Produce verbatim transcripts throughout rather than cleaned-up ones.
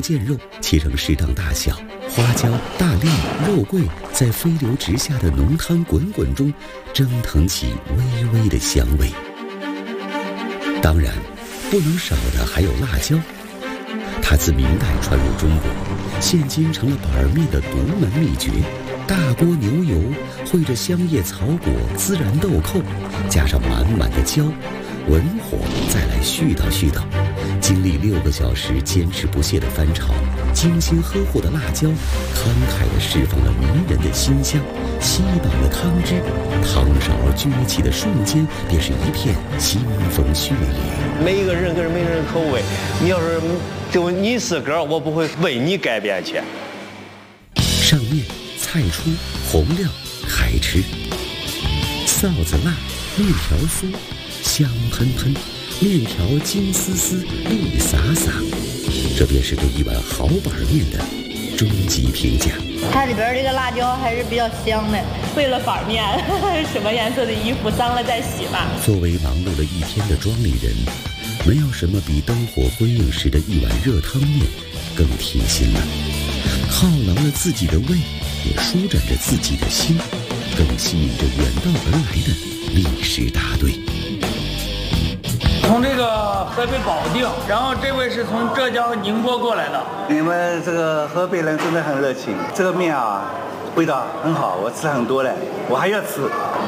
见肉切成适当大小，花椒、大料、肉桂在飞流直下的浓汤滚滚中蒸腾起微微的香味。当然，不能少的还有辣椒，它自明代传入中国，现今成了板儿面的独门秘诀。大锅牛油烩着香叶草果、孜然豆蔻，加上满满的椒，文火再来絮叨絮叨，经历六个小时坚持不懈的翻炒，精心呵护的辣椒慷慨地释放了迷人的馨香，吸饱了汤汁，汤勺撅起的瞬间便是一片腥风血雨。 每一个人跟每个人口味，你要是就你自个儿，我不会为你改变去。 上面菜出红料开吃，臊子辣，面条酥，香喷喷，面条金丝丝，绿洒洒，这便是对一碗好板面的终极评价。 它里边这个辣椒还是比较香的。 为了板面，什么颜色的衣服脏了再洗吧。 作为忙碌了一天的庄里人，没有什么比灯火辉映时的一碗热汤面更贴心了，犒劳了自己的胃，也舒展着自己的心，更吸引着远道而来的历史大队。 从这个河北保定，然后这位是从浙江宁波过来的。 你们这个河北人真的很热情，这个面啊，味道很好，我吃了很多了，我还要吃。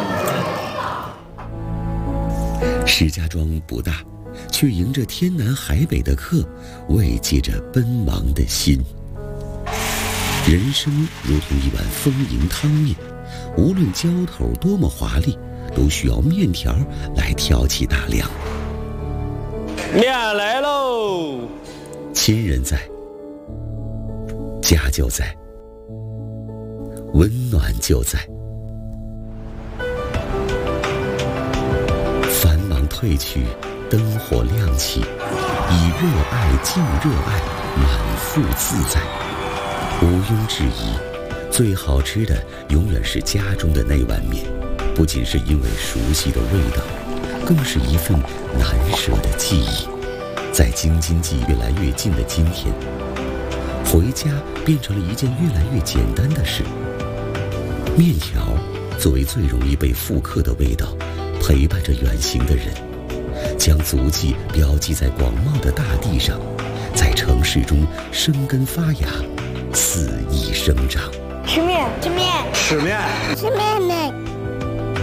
石家庄不大，却迎着天南海北的客，慰藉着奔忙的心。人生如同一碗丰盈汤面，无论浇头多么华丽，都需要面条来挑起大梁。 面来喽！ 亲人在，家就在，温暖就在。繁忙退去，灯火亮起，以热爱敬热爱，满腹自在。毋庸置疑，最好吃的永远是家中的那碗面，不仅是因为熟悉的味道，更是一份难舍的记忆。在京津冀越来越近的今天，回家变成了一件越来越简单的事。面条作为最容易被复刻的味道，陪伴着远行的人，将足迹标记在广袤的大地上，在城市中生根发芽，肆意生长。 吃面，吃面， 吃面， 吃面面。